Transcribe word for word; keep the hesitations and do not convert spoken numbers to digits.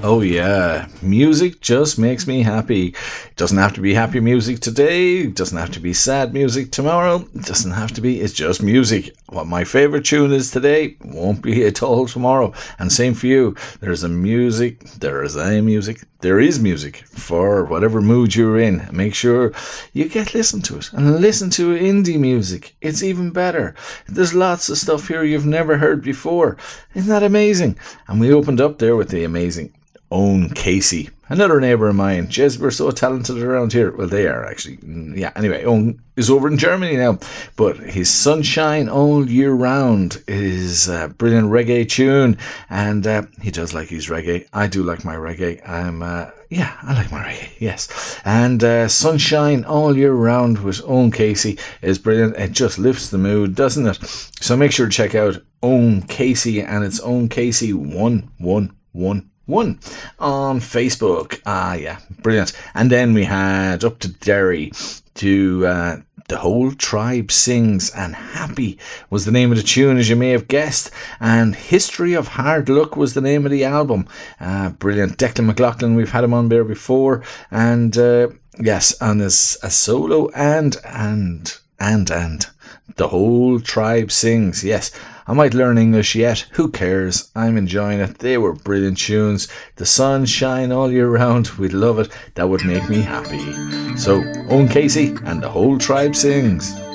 Oh yeah, music just makes me happy. It doesn't have to be happy music today, it doesn't have to be sad music tomorrow, it doesn't have to be, it's just music. What my favourite tune is today won't be at all tomorrow. And same for you. There's a music, there is a music, there is music for whatever mood you're in. Make sure you get listen to it and listen to indie music. It's even better. There's lots of stuff here you've never heard before. Isn't that amazing? And we opened up there with the amazing Owen Casey, another neighbour of mine. Jez, we're so talented around here. Well, they are actually. Yeah, anyway, Owen is over in Germany now, but his Sunshine All Year Round is a brilliant reggae tune, and uh, he does like his reggae. I do like my reggae. I'm, uh, yeah, I like my reggae, yes. And uh, Sunshine All Year Round with Owen Casey is brilliant. It just lifts the mood, doesn't it? So make sure to check out Owen Casey, and it's Owen Casey one one one. One on Facebook. Ah, yeah, brilliant. And then we had Up to Derry to uh, The Whole Tribe Sings, and Happy was the name of the tune, as you may have guessed, and History of Hard Luck was the name of the album. Uh, brilliant. Declan McLaughlin, we've had him on there before, and uh, yes, on as a solo and and and and The Whole Tribe Sings. Yes, I might learn English yet. Who cares? I'm enjoying it. They were brilliant tunes. The sun shine all year round. We'd love it. That would make me happy. So, Owen Casey and The Whole Tribe Sings.